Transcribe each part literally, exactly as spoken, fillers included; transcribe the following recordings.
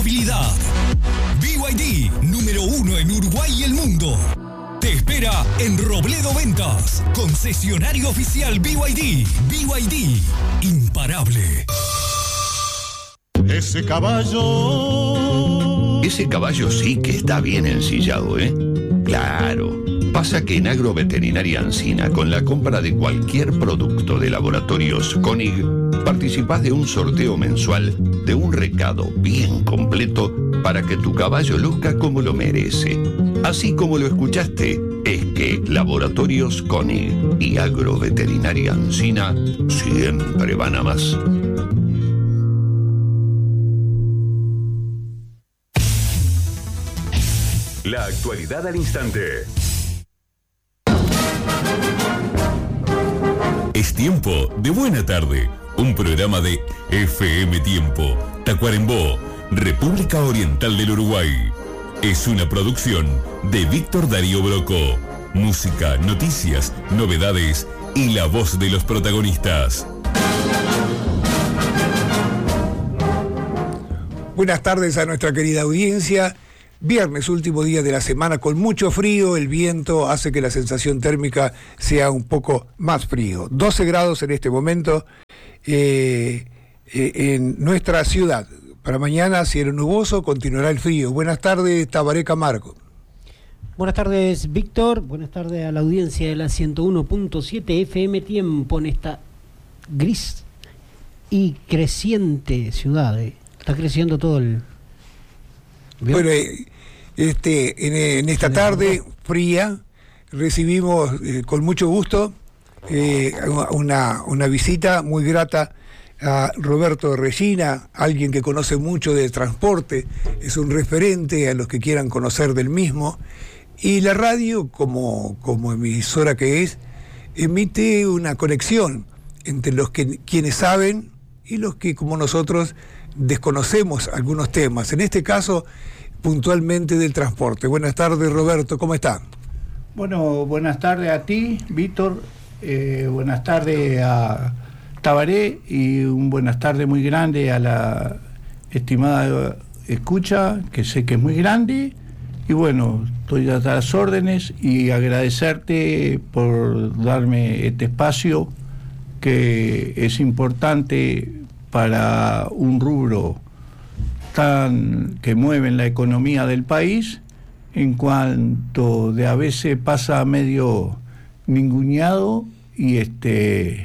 Habilidad. B Y D, número uno en Uruguay y el mundo. Te espera en Robledo Ventas, concesionario oficial B Y D. B Y D, imparable. Ese caballo... Ese caballo sí que está bien ensillado, ¿eh? Claro. Pasa que en Agroveterinaria Ancina, con la compra de cualquier producto de Laboratorios Koenig, participás de un sorteo mensual de un recado bien completo para que tu caballo luzca como lo merece. Así como lo escuchaste, es que Laboratorios Koenig y Agroveterinaria Ancina siempre van a más. La actualidad al instante. Es tiempo de Buena Tarde, un programa de F M Tiempo, Tacuarembó, República Oriental del Uruguay. Es una producción de Víctor Darío Broco. Música, noticias, novedades y la voz de los protagonistas. Buenas tardes a nuestra querida audiencia. Viernes, último día de la semana, con mucho frío, el viento hace que la sensación térmica sea un poco más frío. doce grados en este momento eh, eh, en nuestra ciudad. Para mañana, cielo nuboso, continuará el frío. Buenas tardes, Tabaré Camargo. Buenas tardes, Víctor. Buenas tardes a la audiencia de la ciento uno punto siete F M Tiempo en esta gris y creciente ciudad. Eh. Está creciendo todo el... ¿Vio? Bueno, eh, este, en, en esta tarde fría recibimos eh, con mucho gusto eh, una, una visita muy grata a Roberto Regina, alguien que conoce mucho de transporte, es un referente a los que quieran conocer del mismo, y la radio, como, como emisora que es, emite una conexión entre los que quienes saben y los que, como nosotros, desconocemos algunos temas, en este caso puntualmente del transporte. Buenas tardes, Roberto, ¿cómo está? Bueno, buenas tardes a ti, Víctor, eh, buenas tardes a Tabaré y un buenas tardes muy grande a la estimada escucha, que sé que es muy grande, y bueno, estoy a las órdenes y agradecerte por darme este espacio que es importante para un rubro tan que mueve la economía del país, en cuanto de a veces pasa medio ninguneado y este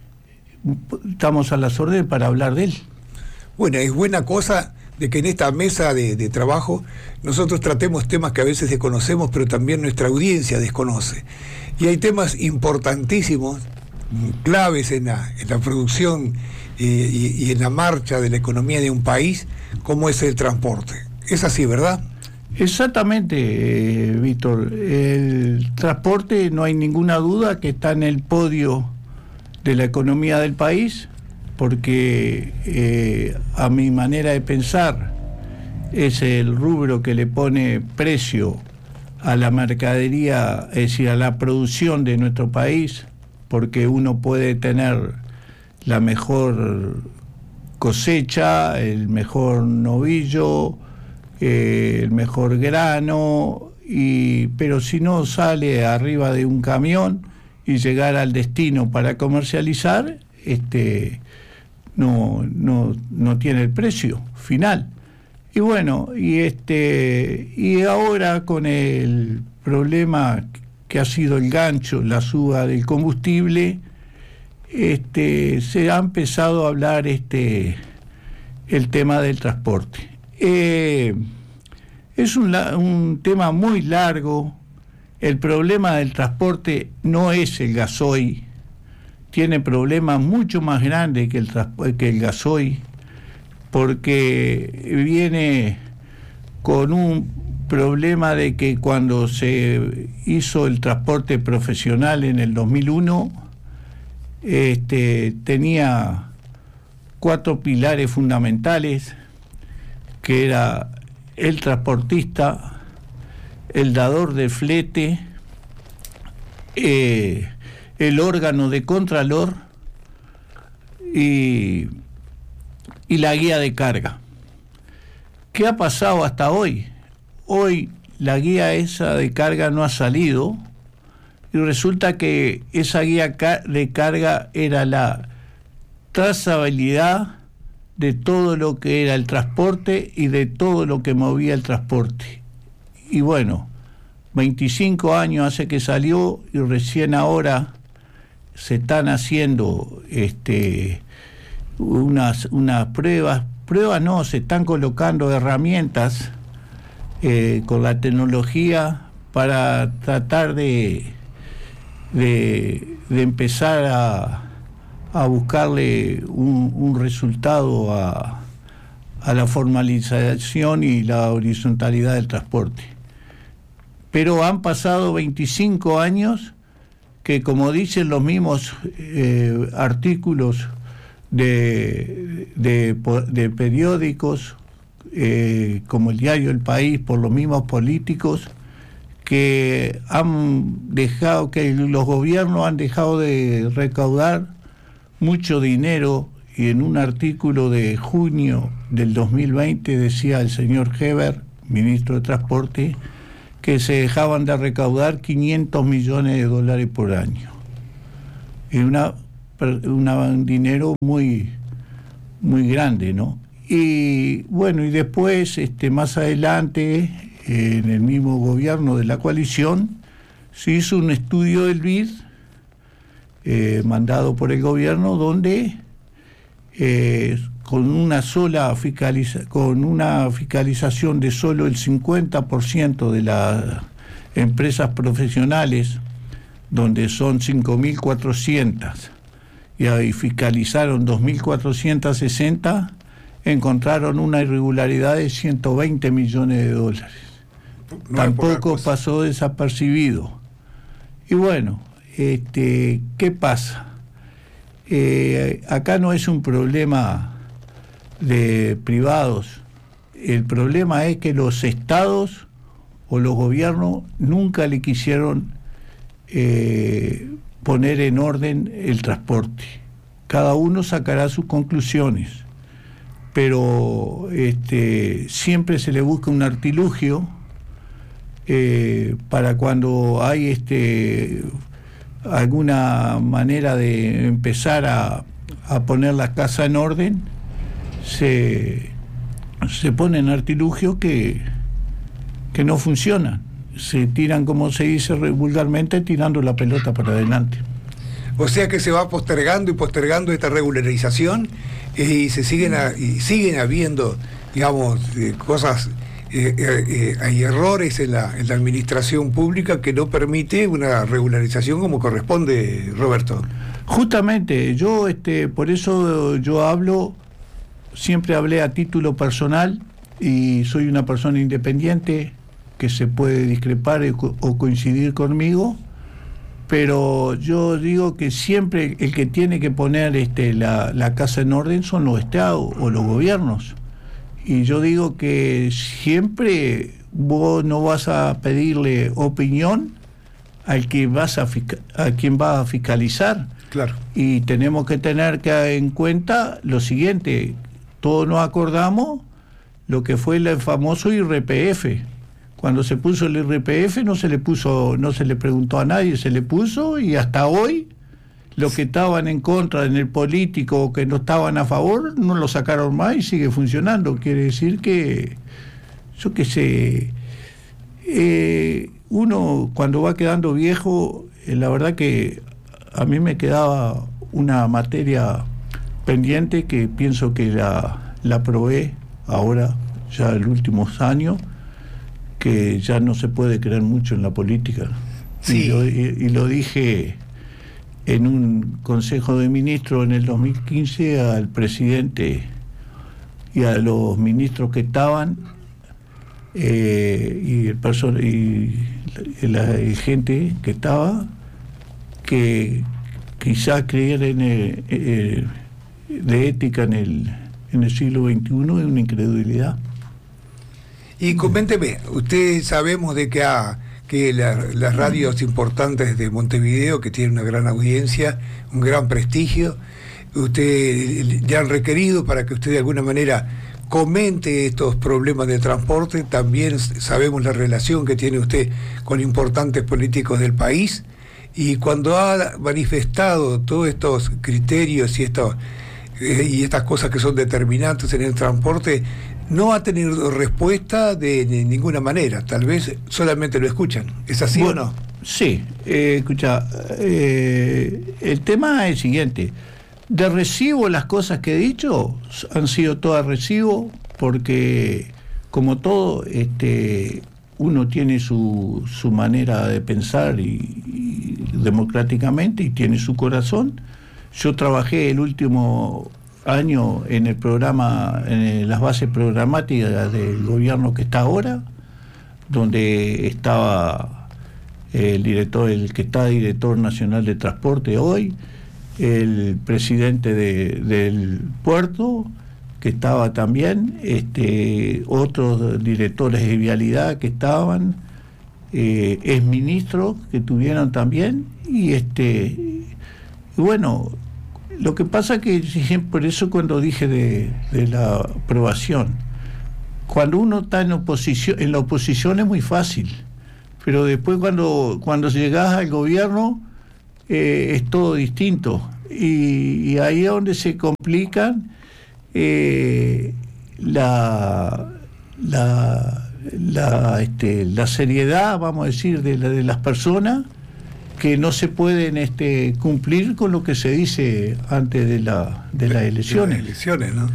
estamos a las órdenes para hablar de él. Bueno, es buena cosa de que en esta mesa de, de trabajo nosotros tratemos temas que a veces desconocemos, pero también nuestra audiencia desconoce. Y hay temas importantísimos, claves en la, en la producción eh, y, y en la marcha de la economía de un país, como es el transporte. Es así, ¿verdad? Exactamente, eh, Víctor. El transporte, no hay ninguna duda que está en el podio de la economía del país, porque eh, a mi manera de pensar es el rubro que le pone precio a la mercadería, es decir, a la producción de nuestro país, porque uno puede tener la mejor cosecha, el mejor novillo, eh, el mejor grano, y, pero si no sale arriba de un camión y llegar al destino para comercializar, este no, no, no tiene el precio final. Y bueno, y este y ahora con el problema que ha sido el gancho, la suba del combustible, este se ha empezado a hablar este el tema del transporte. Eh, es un, un tema muy largo. El problema del transporte no es el gasoil, tiene problemas mucho más grandes que el, que el gasoil, porque viene con un problema de que cuando se hizo el transporte profesional en el dos mil uno, este, tenía cuatro pilares fundamentales, que era el transportista, el dador de flete, eh, el órgano de contralor y, y la guía de carga. ¿qué ha pasado hasta hoy? Hoy la guía esa de carga no ha salido y resulta que esa guía de carga era la trazabilidad de todo lo que era el transporte y de todo lo que movía el transporte. Y bueno, veinticinco años hace que salió y recién ahora se están haciendo este, unas, unas pruebas, pruebas no, se están colocando herramientas eh, con la tecnología para tratar de, de, de empezar a, a buscarle un, un resultado a, a la formalización y la horizontalidad del transporte. Pero han pasado veinticinco años que, como dicen los mismos eh, artículos de, de, de periódicos, eh, como el diario El País, por los mismos políticos, que han dejado, que los gobiernos han dejado de recaudar mucho dinero, y en un artículo de junio del dos mil veinte decía el señor Heber, ministro de Transporte, que se dejaban de recaudar quinientos millones de dólares por año. Es una, una, un dinero muy, muy grande, ¿no? Y bueno, y después, este, más adelante, eh, en el mismo gobierno de la coalición, se hizo un estudio del B I D, eh, mandado por el gobierno, donde eh, con una sola fiscaliza, con una fiscalización de solo el cincuenta por ciento de las empresas profesionales, donde son cinco mil cuatrocientas, y ahí fiscalizaron dos mil cuatrocientas sesenta, encontraron una irregularidad de ciento veinte millones de dólares. No Tampoco pasó desapercibido. Y bueno, este, ¿qué pasa? Eh, acá no es un problema de privados. El problema es que los estados o los gobiernos nunca le quisieron eh, poner en orden el transporte. Cada uno sacará sus conclusiones, pero este, siempre se le busca un artilugio eh, para cuando hay este, alguna manera de empezar a, a poner la casa en orden. Se, se ponen artilugios que, que no funcionan. Se tiran, como se dice vulgarmente, tirando la pelota para adelante. O sea que se va postergando y postergando esta regularización eh, y se siguen a, y siguen habiendo, digamos, eh, cosas, eh, eh, hay errores en la, en la administración pública que no permite una regularización como corresponde, Roberto. Justamente, yo este, por eso yo hablo. Siempre hablé a título personal y soy una persona independiente que se puede discrepar o coincidir conmigo, pero yo digo que siempre el que tiene que poner este, la, la casa en orden son los estados o los gobiernos. Y yo digo que siempre vos no vas a pedirle opinión al que vas a, a quien va a fiscalizar. Claro. Y tenemos que tener que en cuenta lo siguiente. Todos nos acordamos lo que fue el famoso I R P F. Cuando se puso el I R P F no se le puso, no se le preguntó a nadie, se le puso, y hasta hoy los que estaban en contra en el político o que no estaban a favor no lo sacaron más y sigue funcionando. Quiere decir que, yo qué sé, eh, uno cuando va quedando viejo, eh, la verdad que a mí me quedaba una materia pendiente que pienso que la, la probé ahora, ya en los últimos años, que ya no se puede creer mucho en la política. Sí. Y, lo, y, y lo dije en un consejo de ministros en el dos mil quince al presidente y a los ministros que estaban, eh, y, el perso- y la, la gente que estaba, que quizás creer en el, el de ética en el, en el siglo veintiuno es una incredulidad. Y coménteme, ustedes sabemos de que, ha, que la, las radios importantes de Montevideo, que tienen una gran audiencia, un gran prestigio, ustedes ya han requerido para que usted de alguna manera comente estos problemas de transporte. También sabemos la relación que tiene usted con importantes políticos del país, y cuando ha manifestado todos estos criterios y, esto, eh, y estas cosas que son determinantes en el transporte, no ha tenido respuesta de, de ninguna manera. Tal vez solamente lo escuchan. ¿Es así bueno, o no? Sí, eh, escucha, eh, el tema es el siguiente. De recibo, las cosas que he dicho han sido todas recibo, porque como todo, este, uno tiene su, su manera de pensar y, y democráticamente, y tiene su corazón. Yo trabajé el último año en el programa, en las bases programáticas del gobierno que está ahora, donde estaba el director, el que está director nacional de transporte hoy, el presidente de, del puerto, que estaba también, este, otros directores de vialidad que estaban, eh, exministros que tuvieron también, y este, bueno, lo que pasa que, por eso cuando dije de, de la aprobación, cuando uno está en oposición, en la oposición es muy fácil, pero después cuando, cuando llegás al gobierno, eh, es todo distinto, y, y ahí es donde se complican eh, la, la, la, este, la seriedad, vamos a decir, de, la, de las personas, que no se pueden este, cumplir con lo que se dice antes de, la, de las elecciones. De las elecciones, ¿no?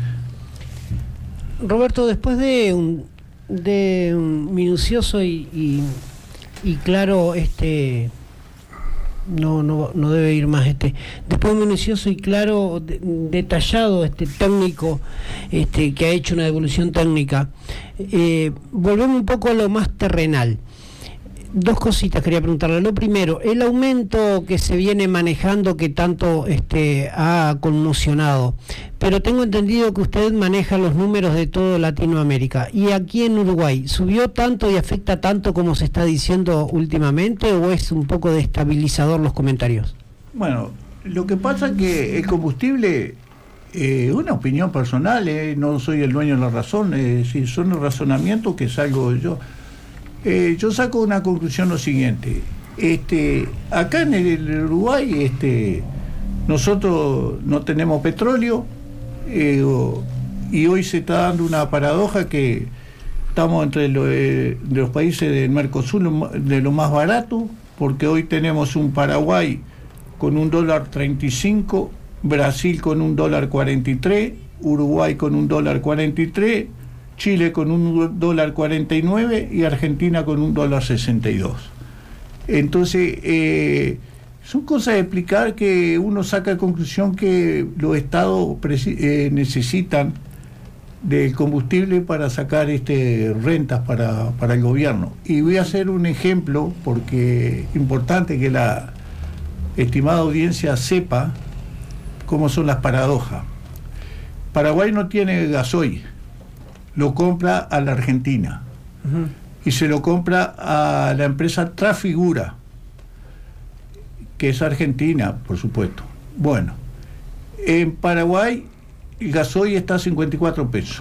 Roberto, después de un, de un minucioso y, y, y claro, este no, no, no debe ir más, este después de un minucioso y claro, de, detallado, este técnico, este que ha hecho una devolución técnica, eh, volvemos un poco a lo más terrenal. Dos cositas quería preguntarle. Lo primero, el aumento que se viene manejando, que tanto este ha conmocionado, pero tengo entendido que usted maneja los números de toda Latinoamérica, y aquí en Uruguay, ¿subió tanto y afecta tanto como se está diciendo últimamente, o es un poco destabilizador los comentarios? Bueno, lo que pasa es que el combustible, eh, una opinión personal, eh, no soy el dueño de la razón, es decir, son los razonamientos que salgo yo. Eh, yo saco una conclusión lo siguiente. Este, acá en el Uruguay, este, nosotros no tenemos petróleo, eh, o, y hoy se está dando una paradoja que estamos entre lo, eh, de los países del Mercosur de lo más barato, porque hoy tenemos un Paraguay con un dólar treinta y cinco, Brasil con un dólar cuarenta y tres, Uruguay con un dólar cuarenta y tres, Chile con un dólar cuarenta y nueve y Argentina con un dólar sesenta y dos. Entonces, eh, son cosas de explicar que uno saca de conclusión que los estados eh, necesitan del combustible para sacar este rentas para, para el gobierno. Y voy a hacer un ejemplo, porque es importante que la estimada audiencia sepa cómo son las paradojas. Paraguay no tiene gasoil, lo compra a la Argentina, uh-huh. y se lo compra a la empresa Trafigura, que es argentina, por supuesto. Bueno, en Paraguay el gasoil está a cincuenta y cuatro pesos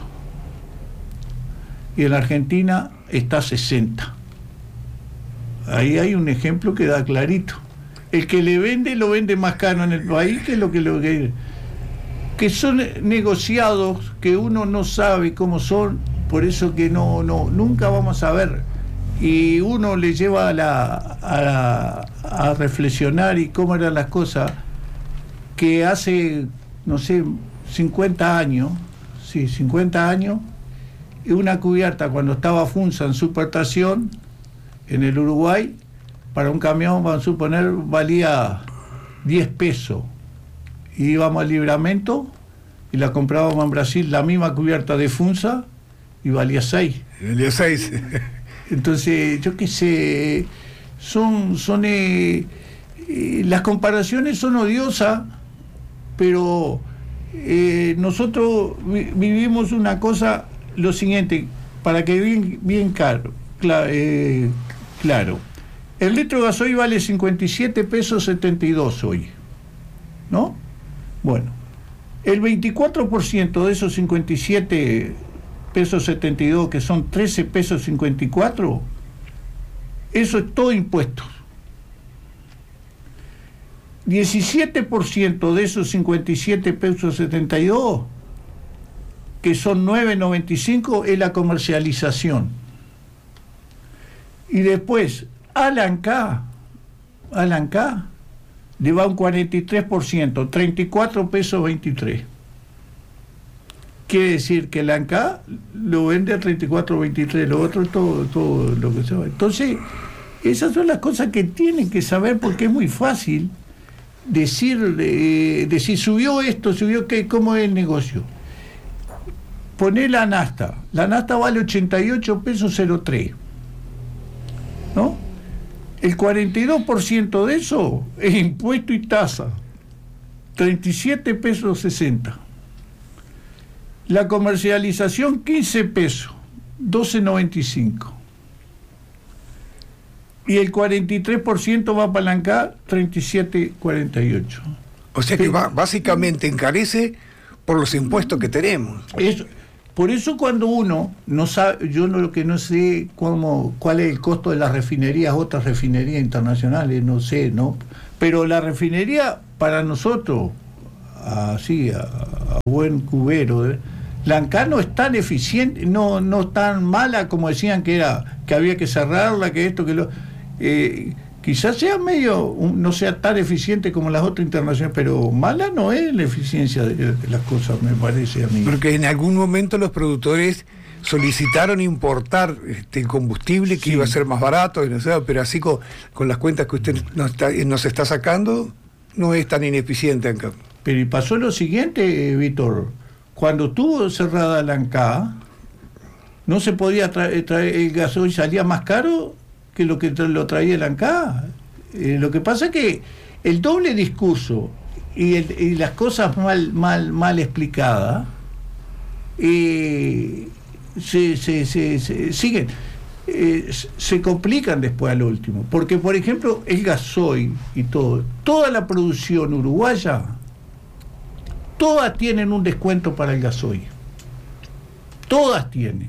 y en la Argentina está a sesenta. Ahí hay un ejemplo que da clarito. El que le vende lo vende más caro en el país que lo que lo que que son negociados que uno no sabe cómo son, por eso que no no nunca vamos a ver, y uno le lleva a la a, la, a reflexionar y cómo eran las cosas que hace, no sé, cincuenta años, sí, cincuenta años, y una cubierta cuando estaba Funza en Superestación en el Uruguay, para un camión, vamos a suponer, valía diez pesos. Y íbamos al Libramento y la comprábamos en Brasil, la misma cubierta de Funza, y valía seis. Valía seis. Entonces, yo qué sé, son, son eh, eh, las comparaciones son odiosas, pero eh, nosotros vi, vivimos una cosa, lo siguiente, para que bien, bien claro, cla, eh, claro. El litro de gasoil vale cincuenta y siete pesos setenta y dos hoy, ¿no? Bueno, el veinticuatro por ciento de esos cincuenta y siete pesos setenta y dos, que son trece pesos cincuenta y cuatro, eso es todo impuestos. diecisiete por ciento de esos cincuenta y siete pesos setenta y dos, que son nueve noventa y cinco, es la comercialización. Y después, Alan K, Alan K, le va un cuarenta y tres por ciento, treinta y cuatro pesos veintitrés. Quiere decir que el A N C A lo vende a treinta y cuatro veintitrés, lo otro es todo, todo lo que se va. Entonces, esas son las cosas que tienen que saber, porque es muy fácil decir, eh, decir subió esto, subió qué, cómo es el negocio. Poné la nafta. La nafta vale ochenta y ocho pesos cero tres. ¿No? El cuarenta y dos por ciento de eso es impuesto y tasa. treinta y siete pesos sesenta. La comercialización, quince pesos, doce noventa y cinco. Y el cuarenta y tres por ciento va para la A N C A, treinta y siete cuarenta y ocho. O sea que va, básicamente encarece por los impuestos que tenemos. Eso, por eso cuando uno no sabe, yo no lo que no sé cómo, cuál es el costo de las refinerías, otras refinerías internacionales, no sé, ¿no? Pero la refinería para nosotros, así, a, a buen cubero, ¿eh? La A N C A no es tan eficiente, no, no tan mala como decían que era, que había que cerrarla, que esto, que lo... Eh, quizás sea medio, no sea tan eficiente como las otras internacionales, pero mala no es la eficiencia de, de las cosas, me parece a mí. Porque en algún momento los productores solicitaron importar este, el combustible, que sí iba a ser más barato, y no sé, pero así con, con las cuentas que usted nos está, nos está sacando, no es tan ineficiente A N C A. Pero y pasó lo siguiente, eh, Víctor, cuando estuvo cerrada la A N C A, no se podía traer, traer el gasoil, salía más caro que lo que tra- lo traía la A N C A. Eh, lo que pasa es que el doble discurso y, el, y las cosas mal mal mal explicadas eh, se, se, se, se siguen, eh, se complican después al último. Porque, por ejemplo, el gasoil y todo, toda la producción uruguaya, todas tienen un descuento para el gasoil. Todas tienen.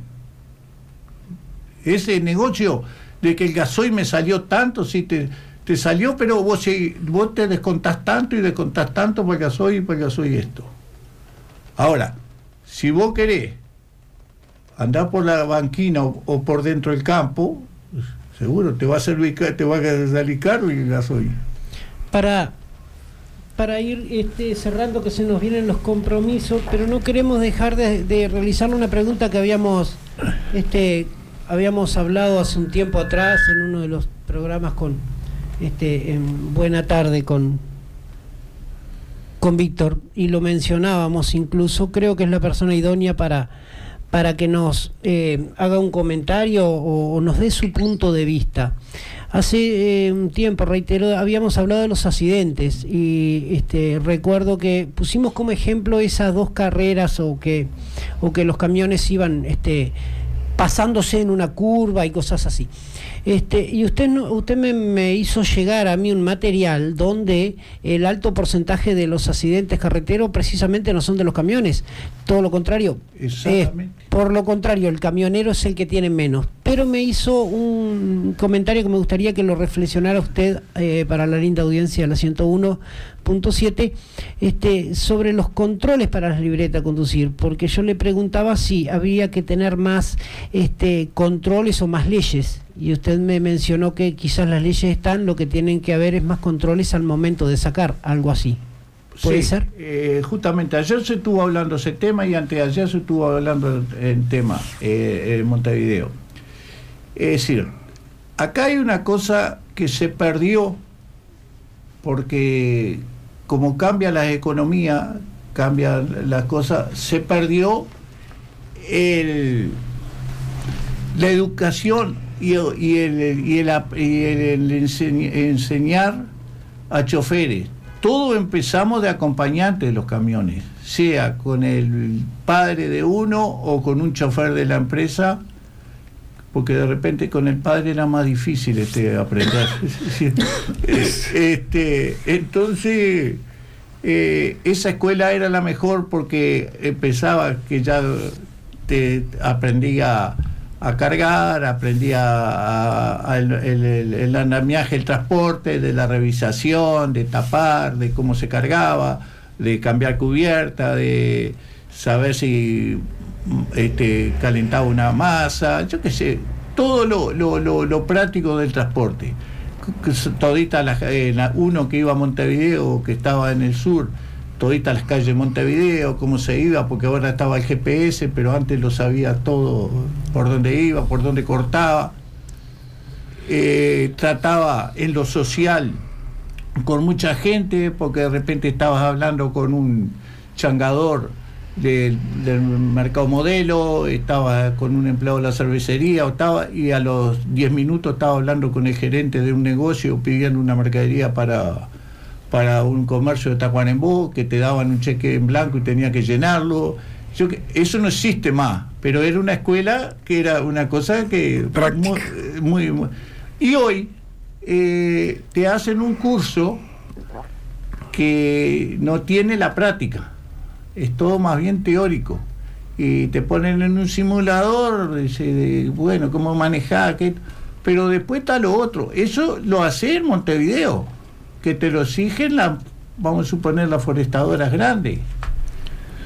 Ese negocio de que el gasoil me salió tanto, sí te, te salió, pero vos, si, vos te descontás tanto y descontás tanto para el gasoil y para el gasoil esto. Ahora, si vos querés andar por la banquina o, o por dentro del campo, seguro te va a servir, te va a salir caro el gasoil. Para... para ir este, cerrando, que se nos vienen los compromisos, pero no queremos dejar de, de realizarle una pregunta que habíamos este, habíamos hablado hace un tiempo atrás en uno de los programas con este en Buena Tarde con con Víctor, y lo mencionábamos incluso. Creo que es la persona idónea para para que nos eh, haga un comentario o, o nos dé su punto de vista. Hace eh, un tiempo, reitero, habíamos hablado de los accidentes y este, recuerdo que pusimos como ejemplo esas dos carreras o que o que los camiones iban este, pasándose en una curva y cosas así. Este, y usted no, usted me, me hizo llegar a mí un material donde el alto porcentaje de los accidentes carreteros precisamente no son de los camiones, todo lo contrario. Exactamente. Eh, por lo contrario, el camionero es el que tiene menos. Pero me hizo un comentario que me gustaría que lo reflexionara usted eh, para la linda audiencia de la ciento uno punto siete, este, sobre los controles para las libretas a conducir, porque yo le preguntaba si había que tener más este, controles o más leyes, y usted me mencionó que quizás las leyes están, lo que tienen que haber es más controles al momento de sacar, algo así. ¿Puede sí, ser? Eh, justamente ayer se estuvo hablando ese tema y anteayer se estuvo hablando en tema eh, en Montevideo. Es decir, acá hay una cosa que se perdió porque como cambian las economías, cambian las cosas, se perdió el, la educación y, y, el, y, el, y el, el enseñ, enseñar a choferes. Todo empezamos de acompañante de los camiones, sea con el padre de uno o con un chofer de la empresa, porque de repente con el padre era más difícil este aprender. este, entonces, eh, esa escuela era la mejor porque empezaba que ya te, aprendí a, a cargar, aprendí a, a, a el, el, el andamiaje, el transporte, de la revisación, de tapar, de cómo se cargaba, de cambiar cubierta, de saber si este, calentaba una masa, yo qué sé, todo lo, lo, lo, lo práctico del transporte. Todita la, eh, la, uno que iba a Montevideo, que estaba en el sur, todita las calles de Montevideo, cómo se iba, porque ahora estaba el G P S, pero antes lo sabía todo, por dónde iba, por dónde cortaba. Eh, trataba en lo social con mucha gente, porque de repente estabas hablando con un changador del, del mercado modelo, estaba con un empleado de la cervecería, o estaba, y a los diez minutos estaba hablando con el gerente de un negocio pidiendo una mercadería para, para un comercio de Tacuarembó, que te daban un cheque en blanco y tenía que llenarlo. Yo, eso no existe más, pero era una escuela que era una cosa que muy, muy, muy y hoy eh, te hacen un curso que no tiene la práctica, es todo más bien teórico, y te ponen en un simulador de, de bueno, cómo manejar, qué, pero después está lo otro. Eso lo hace en Montevideo, que te lo exigen la, vamos a suponer, las forestadoras grandes.